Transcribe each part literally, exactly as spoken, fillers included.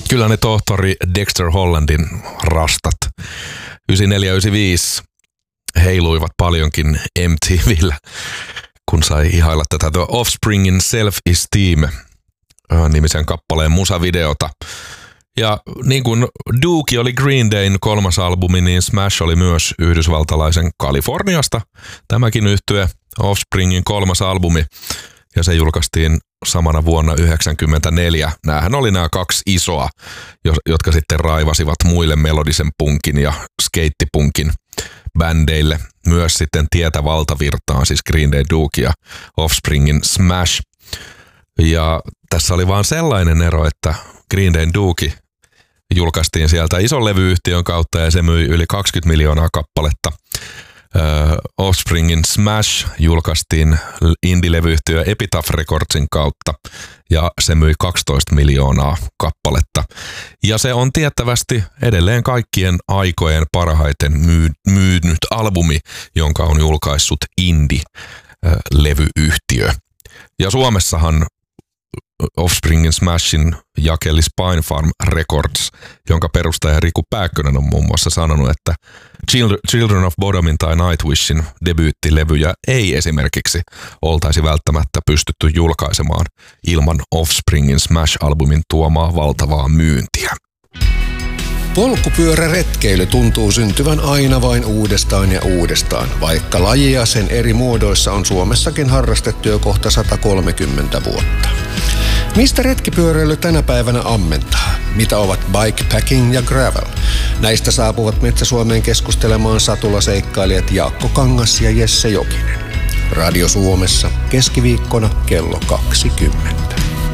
Kyllä ne tohtori Dexter Hollandin rastat yhdeksänkymmentäneljä yhdeksänkymmentäviisi heiluivat paljonkin M T V:llä, kun sai ihailla tätä The Offspringin Self-Esteem nimisen kappaleen musavideota. Ja niin kuin Dookie oli Green Dayn kolmas albumi, niin Smash oli myös yhdysvaltalaisen Kaliforniasta. Tämäkin yhtye Offspringin kolmas albumi, ja se julkaistiin samana vuonna yhdeksänkymmentäneljä. Nämähän oli nämä kaksi isoa, jotka sitten raivasivat muille melodisen punkin ja skeittipunkin bändeille myös sitten tietä valtavirtaan, siis Green Day, Dookie ja Offspringin Smash. Ja tässä oli vaan sellainen ero, että Green Day Dookie julkaistiin sieltä ison levyyhtiön kautta ja se myi yli kaksikymmentä miljoonaa kappaletta. Uh, Offspringin Smash julkaistiin indie-levyyhtiö Epitaph Recordsin kautta ja se myi kaksitoista miljoonaa kappaletta. Ja se on tiettävästi edelleen kaikkien aikojen parhaiten myy- myynyt albumi, jonka on julkaissut indie-levyyhtiö. Ja Suomessahan Offspringin Smashin jakeli Spinefarm Records, jonka perustaja Riku Pääkkönen on muun muassa sanonut, että Children of Bodomin tai Nightwishin debyyttilevyjä ei esimerkiksi oltaisi välttämättä pystytty julkaisemaan ilman Offspringin Smash-albumin tuomaa valtavaa myyntiä. Polkupyöräretkeily tuntuu syntyvän aina vain uudestaan ja uudestaan, vaikka lajia sen eri muodoissa on Suomessakin harrastettu jo kohta sata kolmekymmentä vuotta. Mistä retkipyöräily tänä päivänä ammentaa? Mitä ovat bikepacking ja gravel? Näistä saapuvat Metsä-Suomeen keskustelemaan satulaseikkailijat Jaakko Kangas ja Jesse Jokinen. Radio Suomessa keskiviikkona kello kaksikymmentä.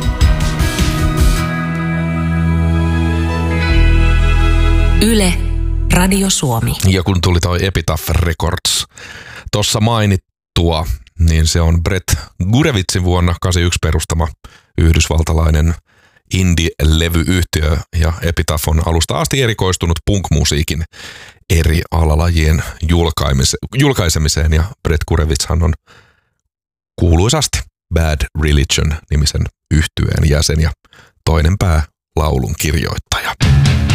Yle, Radio Suomi. Ja kun tuli toi Epitaph Records tuossa mainittua, niin se on Brett Gurevitzin vuonna kahdeksankymmentäyksi perustama yhdysvaltalainen indie-levyyhtiö, ja Epitaph on alusta asti erikoistunut punk-musiikin eri alalajien julkaisemiseen, ja Brett Gurevitzhan on kuuluisasti Bad Religion-nimisen yhtyeen jäsen ja toinen pää laulun kirjoittaja.